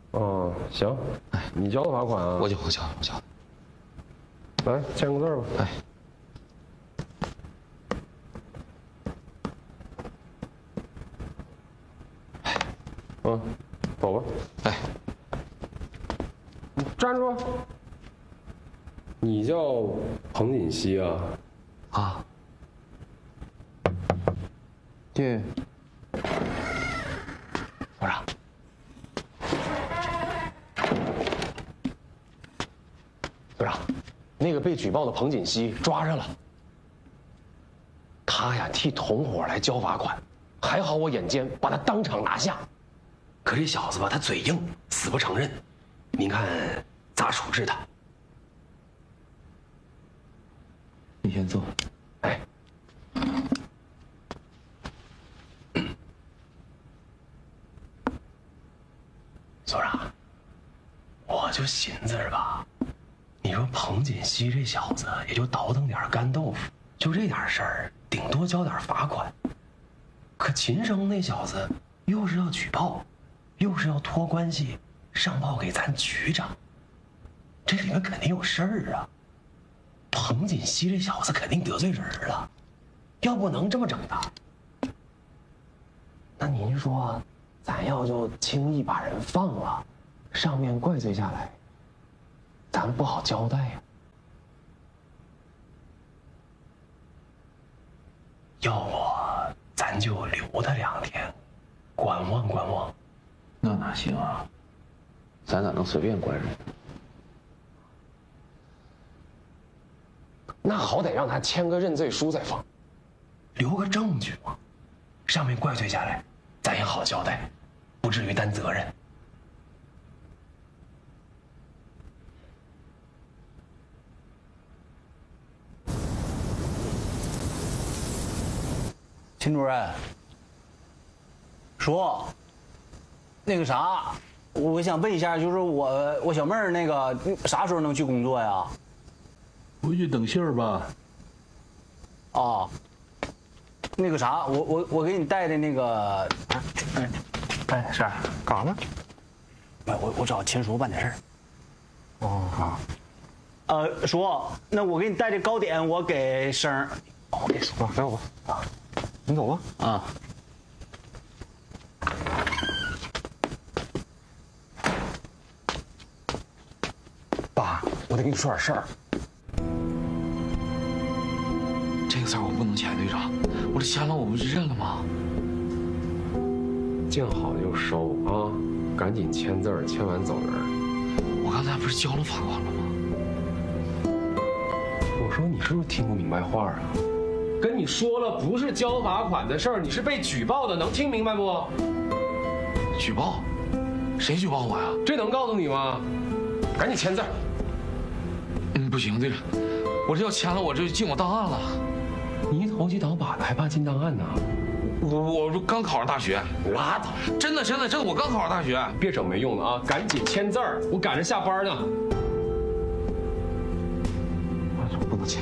哦，行，哎，你交的罚款啊？ 我交。 来，签个字吧。 哎。 走吧。 哎， 你站住！你叫彭锦熙啊？ 啊。对。组长。组长，那个被举报的彭锦熙抓着了。他呀替同伙来交罚款，还好我眼尖把他当场拿下。可这小子吧，他嘴硬，死不承认。您看咋处置他？你先坐。哎。组长，我就寻思着吧，你说彭锦熙这小子也就倒腾点干豆腐，就这点事儿，顶多交点罚款。可秦生那小子又是要举报，又是要托关系上报给咱局长，这里面肯定有事儿啊！彭锦熙这小子肯定得罪人了，要不能这么整的。那您说，咱要就轻易把人放了，上面怪罪下来，咱不好交代呀。要不咱就留他2天，观望观望。 那哪行啊？咱咋能随便关人？ 那好歹让他签个认罪书再放，留个证据嘛。上面怪罪下来，咱也好交代，不至于担责任。 秦主任，说，那个啥，我想问一下，就是我小妹儿那个啥时候能去工作呀？ 回去等信儿吧。 啊，那个啥，我给你带的那个， 哎，是干啥呢？ 我找秦叔办点事儿。 哦啊， 叔，那我给你带的糕点，我给生儿。 我给叔吧，给我吧。啊，你走吧。 啊。 爸，我得跟你说点事儿。 这个事儿我不能签，队长，我这签了我不是认了吗？ 见好就收啊，赶紧签字儿，签完走人。 我刚才不是交了罚款了吗？ 我说你是不是听不明白话啊？跟你说了，不是交罚款的事儿，你是被举报的，能听明白不？ 举报？谁举报我呀？ 这能告诉你吗？赶紧签字。 不行，队长，我这要签了，我这就进我档案了。 你投机倒把的，还怕进档案呢？ 我刚考上大学。 拉倒！ 真的，我刚考上大学。 别整没用的啊！赶紧签字儿，我赶着下班呢。 我不能签。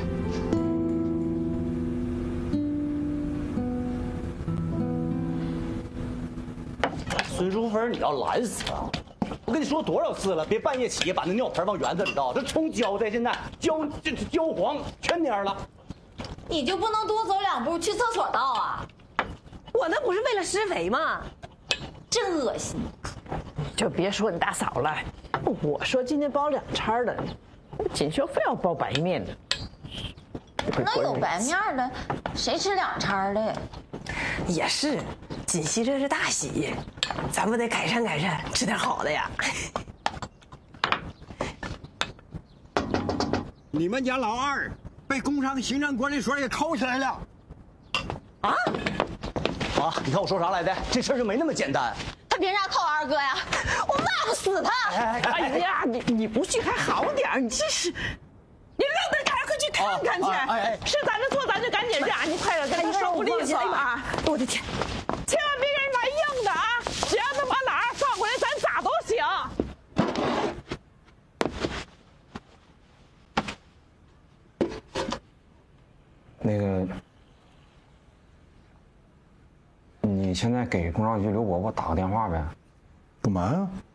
孙淑芬，你要懒死啊！我跟你说多少次了，别半夜起夜把那尿盆往园子里倒，这葱焦的，现在焦黄全蔫了。 你就不能多走2步去厕所倒啊？ 我那不是为了施肥吗？ 真恶心！ 就别说你大嫂了，我说今天包2餐的，锦绣非要包白面的。 那有白面的，谁吃2餐的？ 也是，锦溪这是大喜，咱们得改善改善，吃点好的呀。 你们家老二被工商行政管理所给扣起来了。 啊？啊！你看我说啥来的？这事儿就没那么简单。 他凭啥扣二哥呀？我骂不死他！ 哎呀，你不去还好点，你这是，你愣着干，快去看看去！是咱的错，咱就赶紧让，你快点跟他说不利索啊！我的天，千万别给人来硬的啊！只要他把老二放回来，咱咋都行。 那个，你现在给工商局刘伯伯打个电话呗。 干嘛呀？